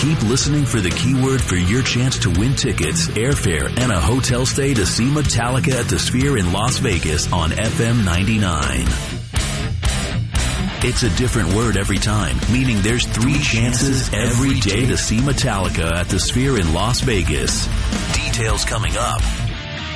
Keep listening for the keyword for your chance to win tickets, airfare, and a hotel stay to see Metallica at the Sphere in Las Vegas on FM 99. It's a different word every time, meaning there's 3 chances every day to see Metallica at the Sphere in Las Vegas. Details coming up.